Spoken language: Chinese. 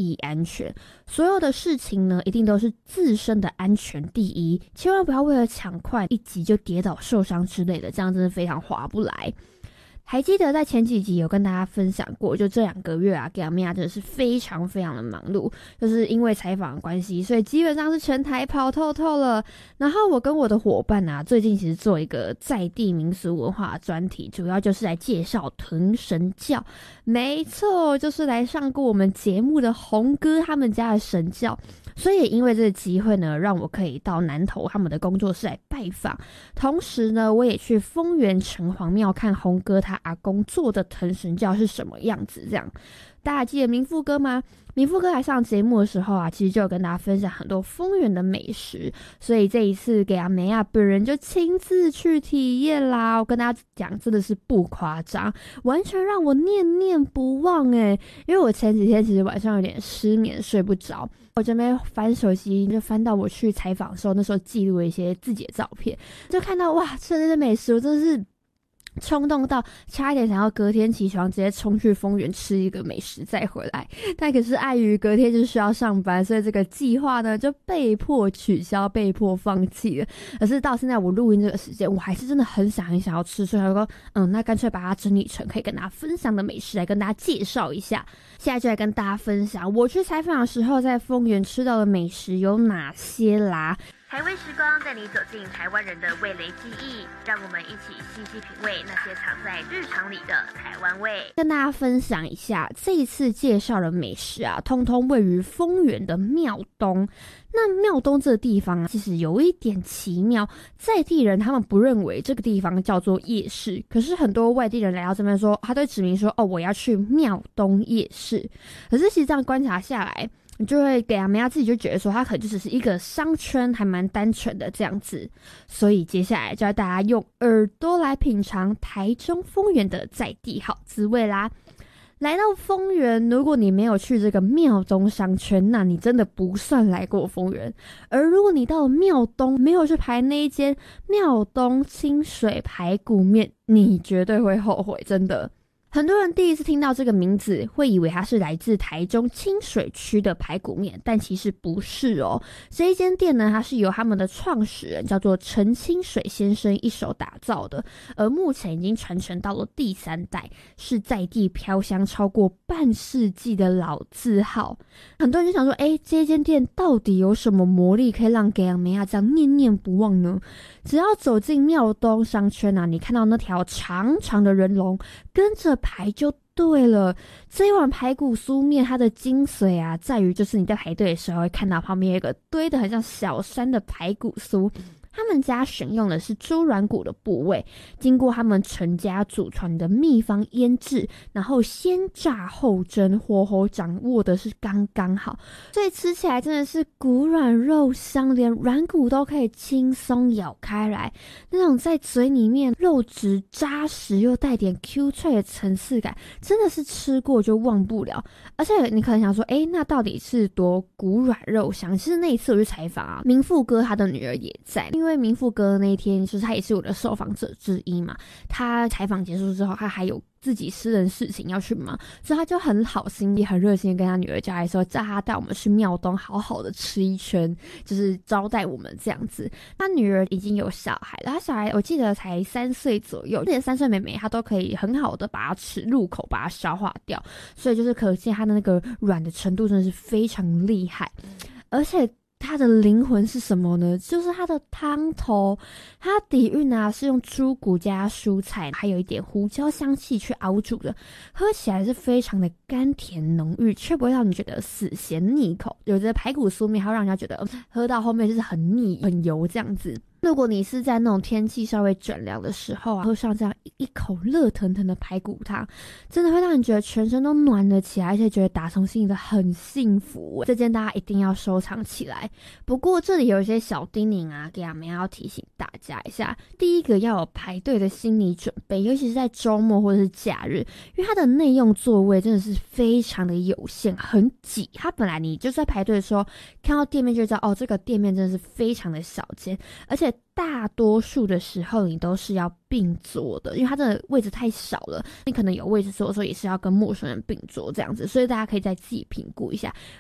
意安全。所有的事情呢，一定都是自身的安全第一，千万不要为了抢快一急就跌倒受伤之类的，这样真的非常划不来。还记得在前几集有跟大家分享过，就这2个月啊，给阿米娅真的是非常非常的忙碌，就是因为采访的关系，所以基本上是全台跑透透了。然后我跟我的伙伴啊，最近其实做一个在地民俗文化专题，主要就是来介绍屯神教。没错，就是来上过我们节目的红哥他们家的神教。所以也因为这个机会呢，让我可以到南投他们的工作室来拜访，同时呢，我也去丰原城隍庙看红哥他阿公做的屯神教是什么样子。这样，大家记得明富哥吗？明富哥来上节目的时候啊，其实就有跟大家分享很多丰原的美食，所以这一次给阿梅亚本人就亲自去体验啦。我跟大家讲，真的是不夸张，完全让我念念不忘因为我前几天其实晚上有点失眠，睡不着。我这边翻手机，就翻到我去采访的时候，那时候记录了一些自己的照片，就看到哇，吃的这些美食，我真的是冲动到差一点想要隔天起床直接冲去丰原吃一个美食再回来，但可是碍于隔天就需要上班，所以这个计划呢就被迫取消，被迫放弃了。可是到现在我录音这个时间，我还是真的很想要吃，所以我说那干脆把它整理成可以跟大家分享的美食来跟大家介绍一下。现在就来跟大家分享我去采访的时候在丰原吃到的美食有哪些啦。 台味时光带你走进台湾人的味蕾记忆，让我们一起细细品味那些藏在日常里的台湾味。 跟大家分享一下，这一次介绍的美食啊，通通位于丰原的庙东。那庙东这个地方啊，其实有一点奇妙，在地人他们不认为这个地方叫做夜市，可是很多外地人来到这边说，他都指明说，我要去庙东夜市。可是其实这样观察下来，你就会给阿梅亚自己就觉得说，它可能就只是一个商圈，还蛮单纯的这样子。所以接下来就要大家用耳朵来品尝台中丰原的在地好滋味啦。来到丰原，如果你没有去这个庙东商圈，那你真的不算来过丰原。而如果你到了庙东，没有去排那一间庙东清水排骨面，你绝对会后悔，真的。很多人第一次听到这个名字，会以为它是来自台中清水区的排骨面，但其实不是哦。这一间店呢，它是由他们的创始人叫做陈清水先生一手打造的，而目前已经传承到了第3代，是在地飘香超过半世纪的老字号。很多人就想说，这间店到底有什么魔力，可以让给阿梅亚这样念念不忘呢？只要走进庙东商圈啊，你看到那条长长的人龙，跟着排就对了。这一碗排骨酥面，它的精髓啊，在于就是你在排队的时候会看到旁边有一个堆得很像小山的排骨酥。他们家选用的是猪软骨的部位，经过他们陈家祖传的秘方腌制，然后先炸后蒸，火候掌握的是刚刚好，所以吃起来真的是骨软肉香，连软骨都可以轻松咬开来，那种在嘴里面肉质扎实又带点 Q 脆的层次感，真的是吃过就忘不了。而且你可能想说，那到底是多骨软肉香？其实那一次我去采访啊，明富哥他的女儿也在，因为明富哥那一天就是他也是我的受访者之一嘛，他采访结束之后，他还有自己私人事情要去忙，所以他就很好心也很热心的跟他女儿交代说，叫他带我们去庙东好好的吃一圈，就是招待我们这样子。他女儿已经有小孩了，他小孩我记得才3岁左右，连3岁妹妹他都可以很好的把它吃入口，把它消化掉，所以就是可见他的那个软的程度真的是非常厉害。而且它的灵魂是什么呢？就是它的汤头，它底蕴啊是用猪骨加蔬菜，还有一点胡椒香气去熬煮的，喝起来是非常的甘甜浓郁，却不会让你觉得死咸腻口。有的排骨酥面还会让人家觉得喝到后面就是很腻很油这样子。如果你是在那种天气稍微转凉的时候啊，喝上这样一口热腾腾的排骨汤，真的会让你觉得全身都暖了起来，而且觉得打从心里的很幸福。这件大家一定要收藏起来。不过这里有一些小叮咛啊，给阿梅要提醒大家一下。第一个要有排队的心理准备，尤其是在周末或者是假日，因为它的内用座位真的是非常的有限，很挤。它本来你就在排队的时候看到店面就知道，这个店面真的是非常的小间，而且大多数的时候你都是要并桌的，因为它的位置太少了，你可能有位置坐的时候也是要跟陌生人并桌这样子，所以大家可以再自己评估一下。